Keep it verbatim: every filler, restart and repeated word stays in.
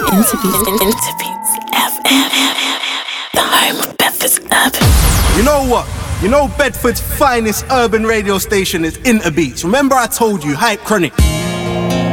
Interbeats, Interbeats F M, the home of Bedford's urban. You know what? You know Bedford's finest urban radio station is Interbeats. Remember I told you, Hype Chronic.